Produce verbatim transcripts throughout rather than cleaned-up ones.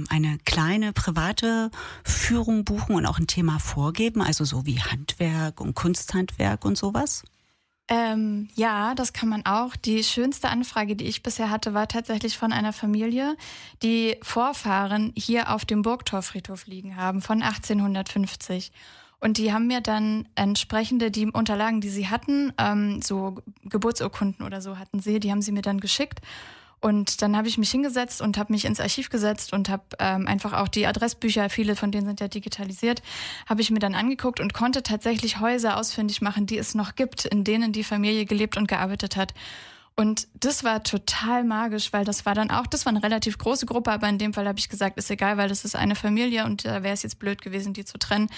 eine kleine private Führung buchen und auch ein Thema vorgeben, also so wie Handwerk und Kunsthandwerk und sowas? Ähm, ja, das kann man auch. Die schönste Anfrage, die ich bisher hatte, war tatsächlich von einer Familie, die Vorfahren hier auf dem Burgtorfriedhof liegen haben von achtzehnhundertfünfzig. Und die haben mir dann entsprechende, die Unterlagen, die sie hatten, ähm, so Geburtsurkunden oder so hatten sie, die haben sie mir dann geschickt. Und dann habe ich mich hingesetzt und habe mich ins Archiv gesetzt und habe ähm, einfach auch die Adressbücher, viele von denen sind ja digitalisiert, habe ich mir dann angeguckt und konnte tatsächlich Häuser ausfindig machen, die es noch gibt, in denen die Familie gelebt und gearbeitet hat. Und das war total magisch, weil das war dann auch, das war eine relativ große Gruppe, aber in dem Fall habe ich gesagt, ist egal, weil das ist eine Familie und da äh, wäre es jetzt blöd gewesen, die zu trennen.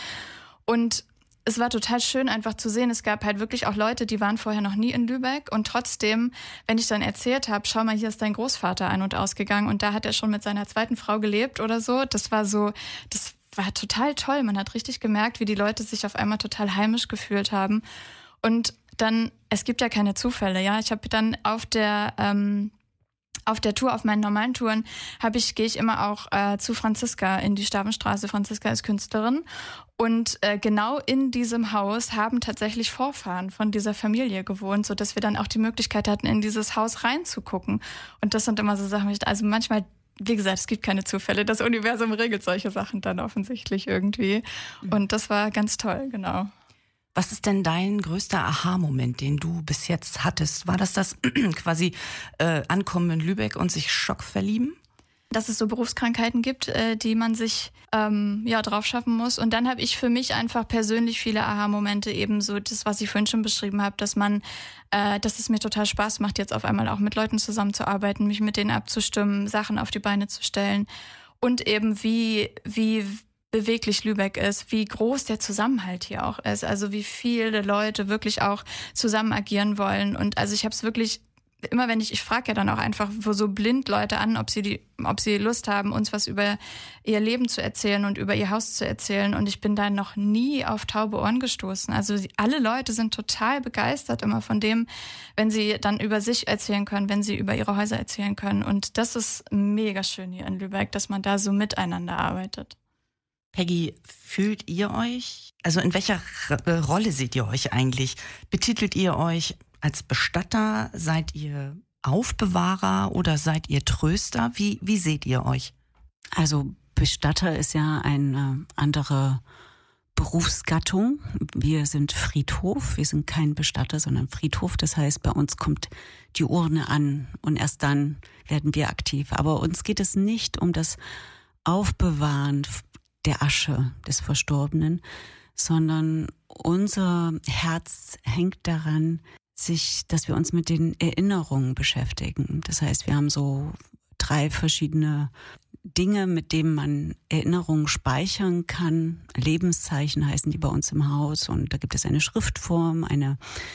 Und es war total schön einfach zu sehen, es gab halt wirklich auch Leute, die waren vorher noch nie in Lübeck und trotzdem, wenn ich dann erzählt habe, schau mal, hier ist dein Großvater ein- und ausgegangen und da hat er schon mit seiner zweiten Frau gelebt oder so, das war so, das war total toll, man hat richtig gemerkt, wie die Leute sich auf einmal total heimisch gefühlt haben und dann, es gibt ja keine Zufälle, ja, ich habe dann auf der, ähm, Auf der Tour, auf meinen normalen Touren, habe ich, gehe ich immer auch äh, zu Franziska in die Stavenstraße. Franziska ist Künstlerin. Und äh, genau in diesem Haus haben tatsächlich Vorfahren von dieser Familie gewohnt, sodass wir dann auch die Möglichkeit hatten, in dieses Haus reinzugucken. Und das sind immer so Sachen, also manchmal, wie gesagt, es gibt keine Zufälle. Das Universum regelt solche Sachen dann offensichtlich irgendwie. Und das war ganz toll, genau. Was ist denn dein größter Aha-Moment, den du bis jetzt hattest? War das das quasi äh, Ankommen in Lübeck und sich Schock verlieben? Dass es so Berufskrankheiten gibt, äh, die man sich ähm, ja drauf schaffen muss. Und dann habe ich für mich einfach persönlich viele Aha-Momente, eben so das, was ich vorhin schon beschrieben habe, dass man, äh, dass es mir total Spaß macht, jetzt auf einmal auch mit Leuten zusammenzuarbeiten, mich mit denen abzustimmen, Sachen auf die Beine zu stellen und eben wie wie beweglich Lübeck ist, wie groß der Zusammenhalt hier auch ist, also wie viele Leute wirklich auch zusammen agieren wollen. Und also ich habe es wirklich, immer wenn ich, ich frage ja dann auch einfach so blind Leute an, ob sie die, ob sie Lust haben, uns was über ihr Leben zu erzählen und über ihr Haus zu erzählen. Und ich bin da noch nie auf taube Ohren gestoßen. Also alle Leute sind total begeistert immer von dem, wenn sie dann über sich erzählen können, wenn sie über ihre Häuser erzählen können. Und das ist mega schön hier in Lübeck, dass man da so miteinander arbeitet. Peggy, fühlt ihr euch, also in welcher R- Rolle seht ihr euch eigentlich? Betitelt ihr euch als Bestatter? Seid ihr Aufbewahrer oder seid ihr Tröster? Wie, wie seht ihr euch? Also Bestatter ist ja eine andere Berufsgattung. Wir sind Friedhof, wir sind kein Bestatter, sondern Friedhof. Das heißt, bei uns kommt die Urne an und erst dann werden wir aktiv. Aber uns geht es nicht um das Aufbewahren der Asche des Verstorbenen, sondern unser Herz hängt daran, sich, dass wir uns mit den Erinnerungen beschäftigen. Das heißt, wir haben so drei verschiedene Dinge, mit denen man Erinnerungen speichern kann. Lebenszeichen heißen die bei uns im Haus und da gibt es eine Schriftform, eine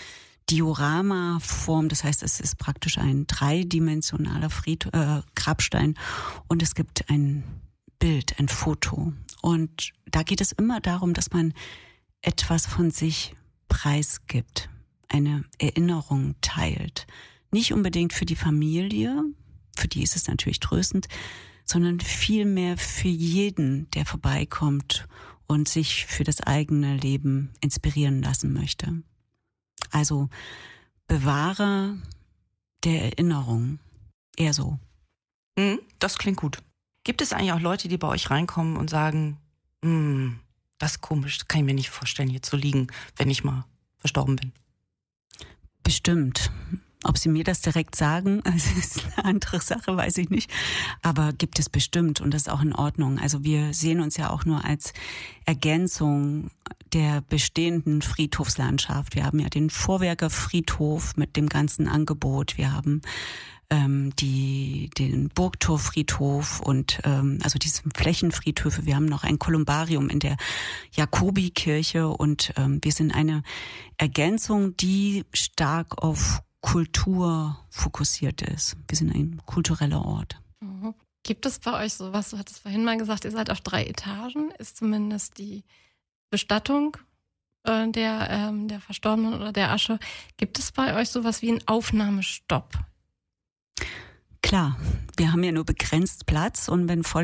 Dioramaform, das heißt, es ist praktisch ein dreidimensionaler Fried, äh, Grabstein und es gibt ein Bild, ein Foto. Und da geht es immer darum, dass man etwas von sich preisgibt, eine Erinnerung teilt. Nicht unbedingt für die Familie, für die ist es natürlich tröstend, sondern vielmehr für jeden, der vorbeikommt und sich für das eigene Leben inspirieren lassen möchte. Also Bewahrer der Erinnerung, eher so. Hm, das klingt gut. Gibt es eigentlich auch Leute, die bei euch reinkommen und sagen, hm, das ist komisch, das kann ich mir nicht vorstellen, hier zu liegen, wenn ich mal verstorben bin? Bestimmt. Ob sie mir das direkt sagen, das ist eine andere Sache, weiß ich nicht. Aber gibt es bestimmt und das ist auch in Ordnung. Also wir sehen uns ja auch nur als Ergänzung der bestehenden Friedhofslandschaft. Wir haben ja den Vorwerker Friedhof mit dem ganzen Angebot. Wir haben ähm, die den Burgtorfriedhof und ähm, also diese Flächenfriedhöfe. Wir haben noch ein Kolumbarium in der Jakobikirche und ähm, wir sind eine Ergänzung, die stark auf Kultur fokussiert ist. Wir sind ein kultureller Ort. Mhm. Gibt es bei euch sowas, du hattest vorhin mal gesagt, ihr seid auf drei Etagen, ist zumindest die Bestattung äh, der, ähm, der Verstorbenen oder der Asche. Gibt es bei euch sowas wie einen Aufnahmestopp? Klar, wir haben ja nur begrenzt Platz und wenn voll